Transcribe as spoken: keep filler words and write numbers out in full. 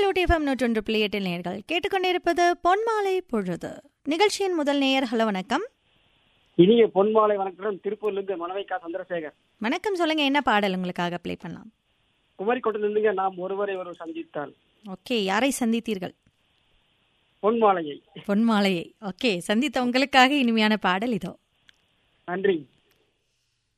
உங்கள் ஊட்டிஎஃப்எம் நூற்றொன்று புள்ளி எட்டில் நேயர்கள் கேட்டுக்கொண்டிருப்பது பொன்மாலை பொழுது நிகழ்ச்சியின் முதல் நேயர். ஹலோ, வணக்கம். இனிய பொன்மாலை வணக்கம். திருப்பூர்லேருந்து மனவைக்கா சந்திரசேகர். வணக்கம், சொல்லுங்க, என்ன பாடல் உங்களுக்காக ப்ளே பண்ணலாம்? குமரிக்கோட்டிலிருந்துங்க. நாம் ஒருவரை ஒரு சந்தித்தால். ஓகே, யாரை சந்தித்தீர்கள்? பொன்மாலையை. பொன்மாலையை. ஓகே, சந்தித்த உங்களுக்காக இனிமையான பாடல் இதோ. நன்றி.